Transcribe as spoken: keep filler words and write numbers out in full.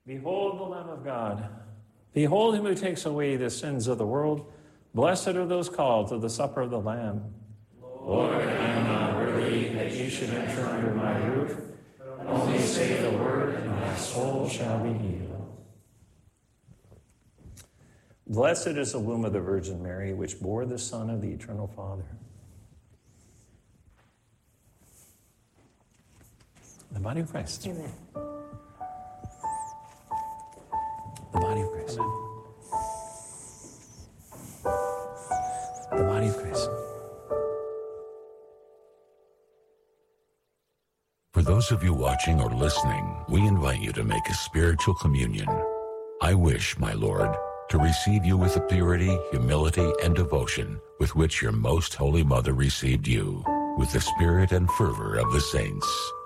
Behold the Lamb of God. Behold him who takes away the sins of the world. Blessed are those called to the supper of the Lamb. Lord, I am not worthy that you should enter under my roof. Only say the word, and my soul shall be healed. Blessed is the womb of the Virgin Mary, which bore the Son of the Eternal Father. The body of Christ. Amen. The body of Christ. Amen. The body of Christ. For those of you watching or listening, we invite you to make a spiritual communion. I wish, my Lord, to receive you with the purity, humility, and devotion with which your most holy mother received you, with the spirit and fervor of the saints.